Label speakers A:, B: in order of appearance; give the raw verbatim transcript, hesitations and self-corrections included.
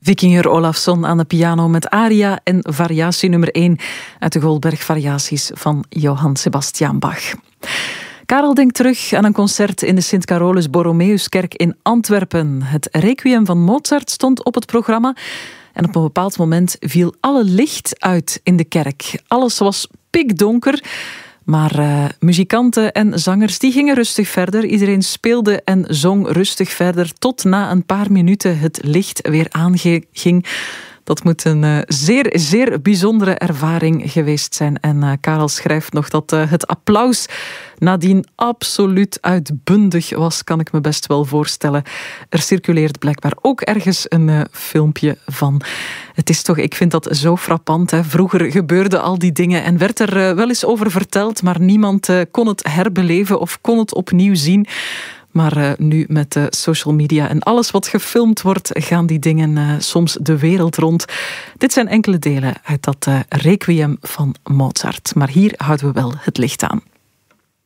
A: Vikinger Olafsson aan de piano met aria en variatie nummer één uit de Goldberg-variaties van Johann Sebastian Bach. Karel denkt terug aan een concert in de Sint-Carolus Borromeuskerk in Antwerpen. Het Requiem van Mozart stond op het programma en op een bepaald moment viel alle licht uit in de kerk. Alles was pikdonker. Maar uh, muzikanten en zangers die gingen rustig verder. Iedereen speelde en zong rustig verder tot na een paar minuten het licht weer aanging. Dat moet een uh, zeer, zeer bijzondere ervaring geweest zijn. En uh, Karel schrijft nog dat uh, het applaus nadien absoluut uitbundig was, kan ik me best wel voorstellen. Er circuleert blijkbaar ook ergens een uh, filmpje van. Het is toch, ik vind dat zo frappant. Hè. Vroeger gebeurden al die dingen en werd er uh, wel eens over verteld, maar niemand uh, kon het herbeleven of kon het opnieuw zien. Maar uh, nu met uh, social media en alles wat gefilmd wordt, gaan die dingen uh, soms de wereld rond. Dit zijn enkele delen uit dat uh, Requiem van Mozart. Maar hier houden we wel het licht aan.